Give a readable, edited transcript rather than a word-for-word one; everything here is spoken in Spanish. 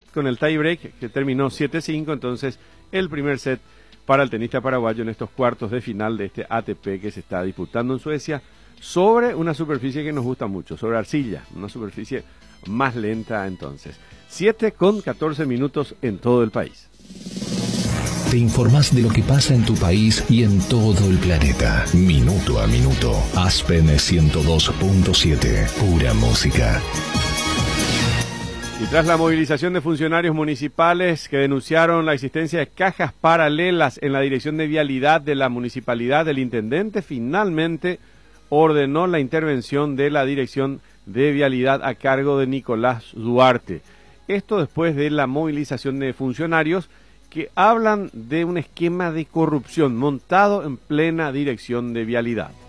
con el tie break que terminó 7-5, entonces el primer set para el tenista paraguayo en estos cuartos de final de este ATP que se está disputando en Suecia sobre una superficie que nos gusta mucho, sobre arcilla, una superficie más lenta entonces. 7:14 minutos en todo el país. Te informás de lo que pasa en tu país y en todo el planeta. Minuto a minuto. Aspen 102.7. Pura música. Y tras la movilización de funcionarios municipales que denunciaron la existencia de cajas paralelas en la dirección de vialidad de la municipalidad, el intendente finalmente ordenó la intervención de la dirección de vialidad a cargo de Nicolás Duarte. Esto después de la movilización de funcionarios que hablan de un esquema de corrupción montado en plena dirección de vialidad.